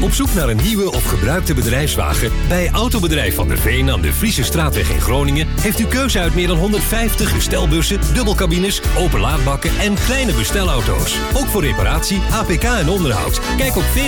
Op zoek naar een nieuwe of gebruikte bedrijfswagen? Bij Autobedrijf Van der Veen aan de Friese Straatweg in Groningen heeft u keuze uit meer dan 150 bestelbussen, dubbelcabines, openlaadbakken en kleine bestelauto's. Ook voor reparatie, APK en onderhoud. Kijk op